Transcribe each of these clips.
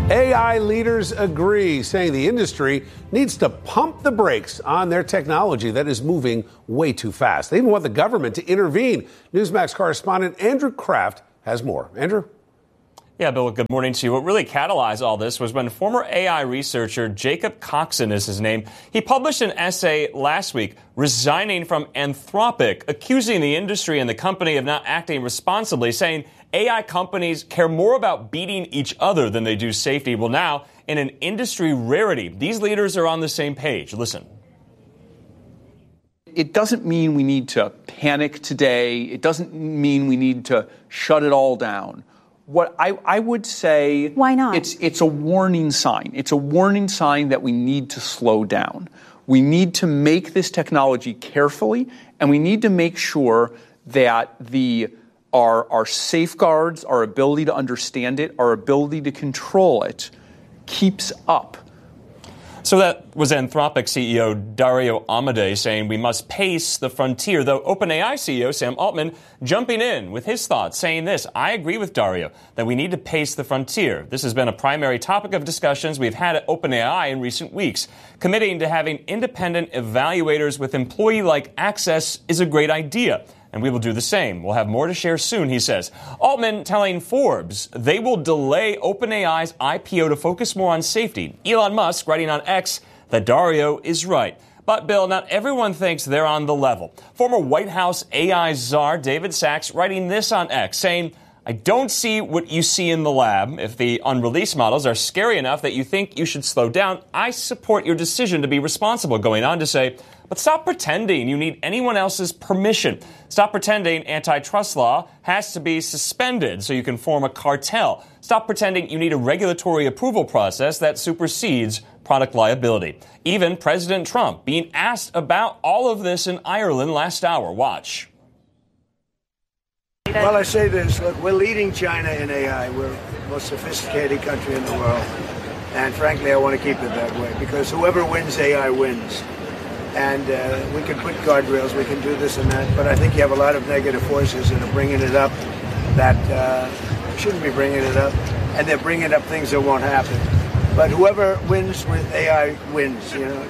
AI leaders agree, saying the industry needs to pump the brakes on their technology that is moving way too fast. They even want the government to intervene. Newsmax correspondent Andrew Kraft has more. Andrew? Yeah, Bill, good morning to you. What really catalyzed all this was when former AI researcher Jacob Coxon is his name. He published an essay last week resigning from Anthropic, accusing the industry and the company of not acting responsibly, saying AI companies care more about beating each other than they do safety. Well, now, in an industry rarity, these leaders are on the same page. Listen. It doesn't mean we need to panic today. It doesn't mean we need to shut it all down. What I would say, why not? It's a warning sign. It's a warning sign that we need to slow down. We need to make this technology carefully, and we need to make sure that our safeguards, our ability to understand it, our ability to control it, keeps up. So that was Anthropic CEO Dario Amodei saying we must pace the frontier, though OpenAI CEO Sam Altman jumping in with his thoughts, saying this: I agree with Dario that we need to pace the frontier. This has been a primary topic of discussions we've had at OpenAI in recent weeks. Committing to having independent evaluators with employee-like access is a great idea, and we will do the same. We'll have more to share soon, he says. Altman telling Forbes they will delay OpenAI's IPO to focus more on safety. Elon Musk writing on X that Dario is right. But, Bill, not everyone thinks they're on the level. Former White House AI czar David Sacks writing this on X, saying, I don't see what you see in the lab. If the unreleased models are scary enough that you think you should slow down, I support your decision to be responsible. Going on to say, but stop pretending you need anyone else's permission. Stop pretending antitrust law has to be suspended so you can form a cartel. Stop pretending you need a regulatory approval process that supersedes product liability. Even President Trump being asked about all of this in Ireland last hour. Watch. Well, I say this, look, we're leading China in AI. We're the most sophisticated country in the world. And frankly, I want to keep it that way because whoever wins AI wins. And we can put guardrails, we can do this and that, but I think you have a lot of negative forces that are bringing it up that shouldn't be bringing it up, and they're bringing up things that won't happen. But whoever wins with AI wins, you know.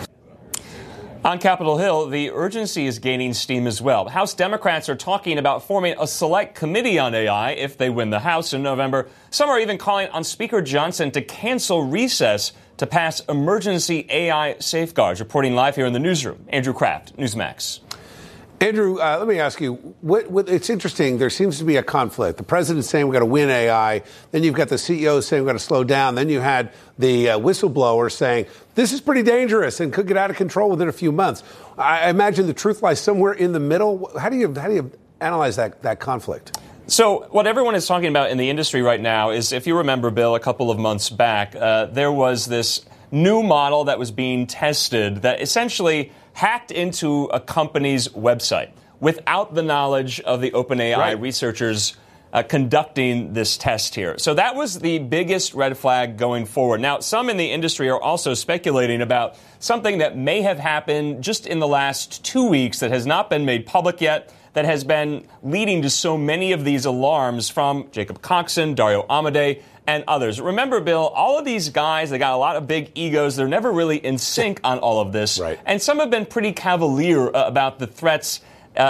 On Capitol Hill, the urgency is gaining steam as well. House Democrats are talking about forming a select committee on AI if they win the House in November. Some are even calling on Speaker Johnson to cancel recess to pass emergency AI safeguards. Reporting live here in the newsroom, Andrew Kraft, Newsmax. Andrew, let me ask you, it's interesting. There seems to be a conflict. The president's saying we've got to win AI. Then you've got the CEO saying we've got to slow down. Then you had the whistleblower saying this is pretty dangerous and could get out of control within a few months. I imagine the truth lies somewhere in the middle. How do you analyze that conflict? So what everyone is talking about in the industry right now is, if you remember, Bill, a couple of months back, there was this new model that was being tested that essentially hacked into a company's website without the knowledge of the OpenAI researchers conducting this test here. So that was the biggest red flag going forward. Now, some in the industry are also speculating about something that may have happened just in the last 2 weeks that has not been made public yet, that has been leading to so many of these alarms from Jacob Coxon, Dario Amodei, and others. Remember, Bill, all of these guys, they got a lot of big egos. They're never really in sync on all of this. Right. And some have been pretty cavalier about the threats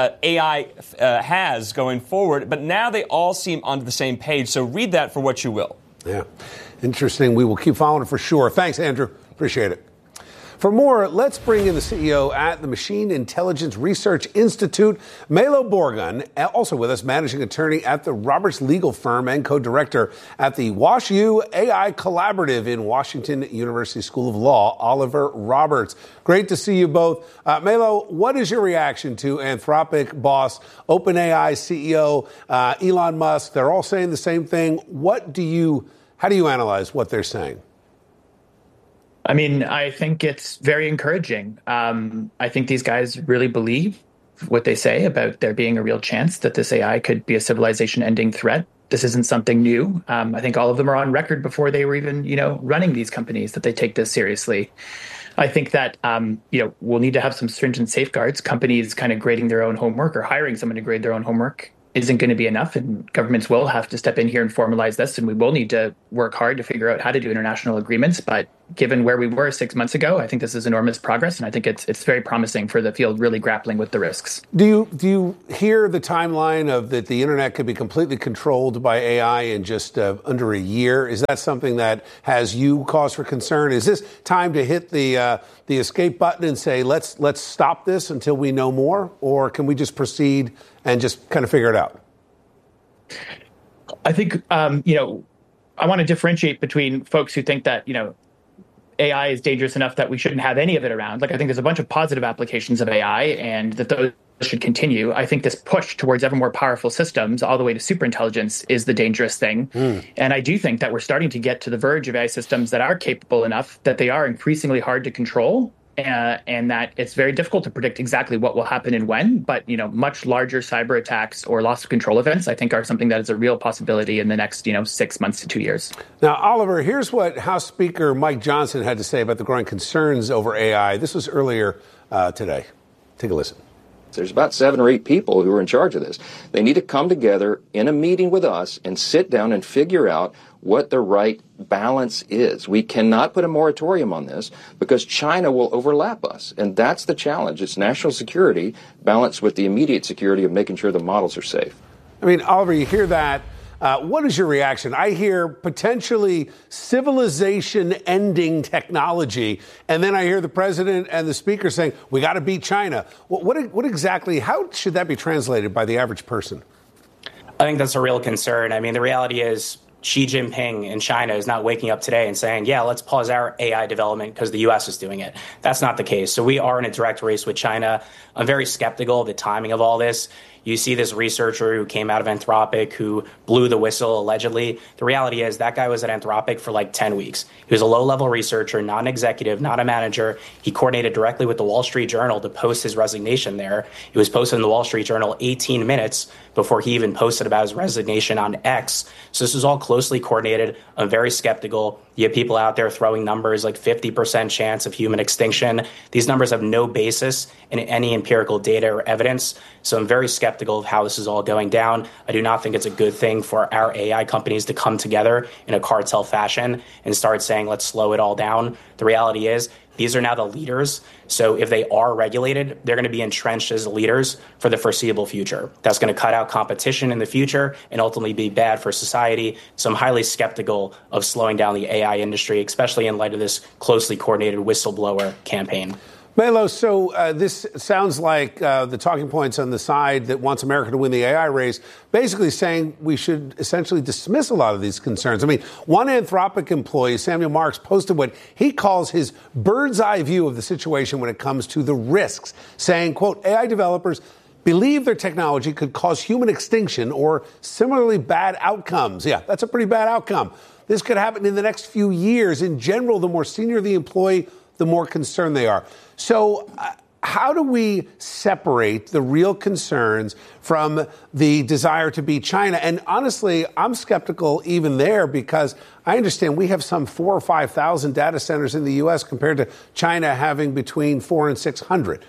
AI has going forward. But now they all seem on the same page. So read that for what you will. Yeah. Interesting. We will keep following it for sure. Thanks, Andrew. Appreciate it. For more, let's bring in the CEO at the Machine Intelligence Research Institute, Melo Borgun, also with us, managing attorney at the Roberts Legal Firm and co-director at the WashU AI Collaborative in Washington University School of Law, Oliver Roberts. Great to see you both. Melo, what is your reaction to Anthropic boss, OpenAI CEO, Elon Musk? They're all saying the same thing. How do you analyze what they're saying? I mean, I think it's very encouraging. I think these guys really believe what they say about there being a real chance that this AI could be a civilization-ending threat. This isn't something new. I think all of them are on record before they were even, running these companies that they take this seriously. I think that, we'll need to have some stringent safeguards, companies kind of grading their own homework or hiring someone to grade their own homework isn't going to be enough, and governments will have to step in here and formalize this, and we will need to work hard to figure out how to do international agreements. But given where we were 6 months ago, I think this is enormous progress, and I think it's very promising for the field really grappling with the risks. Do you hear the timeline of that the internet could be completely controlled by AI in just under a year? Is that something that has you cause for concern? Is this time to hit the escape button and say let's stop this until we know more, or can we just proceed and just kind of figure it out? I think I want to differentiate between folks who think that AI is dangerous enough that we shouldn't have any of it around. Like, I think there's a bunch of positive applications of AI, and that those should continue. I think this push towards ever more powerful systems all the way to superintelligence is the dangerous thing. And I do think that we're starting to get to the verge of AI systems that are capable enough that they are increasingly hard to control, and that it's very difficult to predict exactly what will happen and when. But, much larger cyber attacks or loss of control events, I think, are something that is a real possibility in the next, 6 months to 2 years. Now, Oliver, here's what House Speaker Mike Johnson had to say about the growing concerns over AI. This was earlier today. Take a listen. There's about 7 or 8 people who are in charge of this. They need to come together in a meeting with us and sit down and figure out what the right balance is. We cannot put a moratorium on this because China will overlap us. And that's the challenge. It's national security balanced with the immediate security of making sure the models are safe. I mean, Oliver, you hear that. What is your reaction? I hear potentially civilization-ending technology, and then I hear the president and the speaker saying, we got to beat China. What exactly, how should that be translated by the average person? I think that's a real concern. I mean, the reality is Xi Jinping in China is not waking up today and saying, yeah, let's pause our AI development because the U.S. is doing it. That's not the case. So we are in a direct race with China. I'm very skeptical of the timing of all this. You see this researcher who came out of Anthropic who blew the whistle, allegedly. The reality is that guy was at Anthropic for like 10 weeks. He was a low-level researcher, not an executive, not a manager. He coordinated directly with the Wall Street Journal to post his resignation there. It was posted in the Wall Street Journal 18 minutes before he even posted about his resignation on X. So this was all closely coordinated. I'm very skeptical. You have people out there throwing numbers like 50% chance of human extinction. These numbers have no basis in any empirical data or evidence. So I'm very skeptical of how this is all going down. I do not think it's a good thing for our AI companies to come together in a cartel fashion and start saying, let's slow it all down. The reality is these are now the leaders. So if they are regulated, they're going to be entrenched as leaders for the foreseeable future. That's going to cut out competition in the future and ultimately be bad for society. So I'm highly skeptical of slowing down the AI industry, especially in light of this closely coordinated whistleblower campaign. Melo, so this sounds like the talking points on the side that wants America to win the AI race, basically saying we should essentially dismiss a lot of these concerns. I mean, one Anthropic employee, Samuel Marks, posted what he calls his bird's eye view of the situation when it comes to the risks, saying, quote, AI developers believe their technology could cause human extinction or similarly bad outcomes. Yeah, that's a pretty bad outcome. This could happen in the next few years. In general, the more senior the employee, the more concerned they are. So how do we separate the real concerns from the desire to beat China? And honestly, I'm skeptical even there because I understand we have some 4,000 or 5,000 data centers in the U.S. compared to China having between 400 and 600.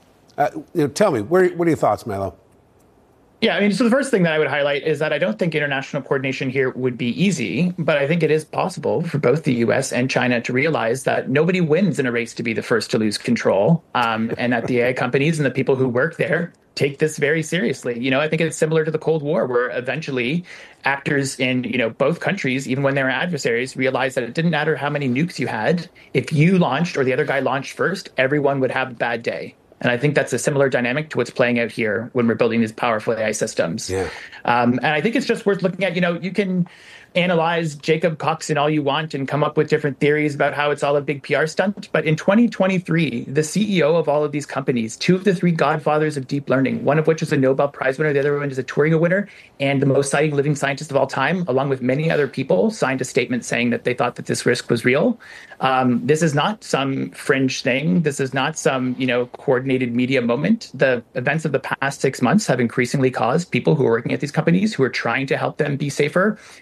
Tell me, what are your thoughts, Melo? Yeah, I mean, so the first thing that I would highlight is that I don't think international coordination here would be easy, but I think it is possible for both the U.S. and China to realize that nobody wins in a race to be the first to lose control, and that the AI companies and the people who work there take this very seriously. I think it's similar to the Cold War, where eventually actors in, both countries, even when they were adversaries, realized that it didn't matter how many nukes you had. If you launched or the other guy launched first, everyone would have a bad day. And I think that's a similar dynamic to what's playing out here when we're building these powerful AI systems. Yeah. And I think it's just worth looking at, you can analyze Jacob Coxon all you want and come up with different theories about how it's all a big PR stunt. But in 2023, the CEO of all of these companies, 2 of the 3 godfathers of deep learning, one of which is a Nobel Prize winner, the other one is a Turing winner, and the most cited living scientist of all time, along with many other people, signed a statement saying that they thought that this risk was real. This is not some fringe thing. This is not some, coordinated media moment. The events of the past 6 months have increasingly caused people who are working at these companies who are trying to help them be safer realize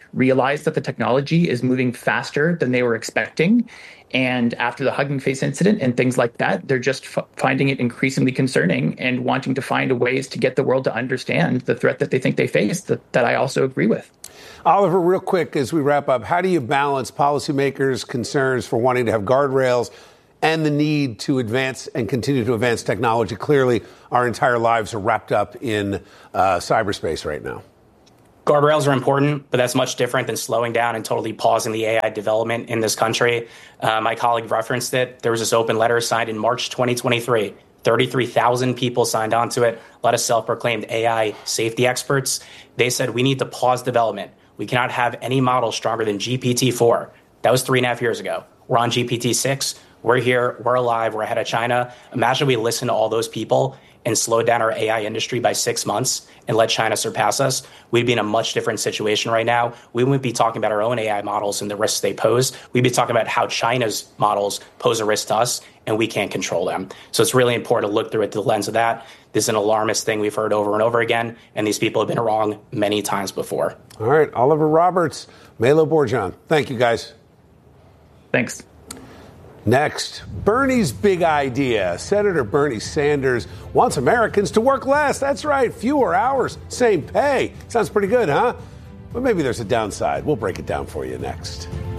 realize that the technology is moving faster than they were expecting. And after the Hugging Face incident and things like that, they're just finding it increasingly concerning and wanting to find ways to get the world to understand the threat that they think they face, that I also agree with. Oliver, real quick as we wrap up, how do you balance policymakers' concerns for wanting to have guardrails and the need to advance and continue to advance technology? Clearly, our entire lives are wrapped up in cyberspace right now. Guardrails are important, but that's much different than slowing down and totally pausing the AI development in this country. My colleague referenced it. There was this open letter signed in March 2023. 33,000 people signed onto it. A lot of self-proclaimed AI safety experts. They said we need to pause development. We cannot have any model stronger than GPT-4. That was 3.5 years ago. We're on GPT-6. We're here. We're alive. We're ahead of China. Imagine we listen to all those people and slow down our AI industry by 6 months and let China surpass us. We'd be in a much different situation right now. We wouldn't be talking about our own AI models and the risks they pose. We'd be talking about how China's models pose a risk to us, and we can't control them. So it's really important to look through it through the lens of that. This is an alarmist thing we've heard over and over again, and these people have been wrong many times before. All right, Oliver Roberts, Melo Bourgeon. Thank you, guys. Thanks. Next, Bernie's big idea. Senator Bernie Sanders wants Americans to work less. That's right, fewer hours, same pay. Sounds pretty good, huh? But maybe there's a downside. We'll break it down for you next.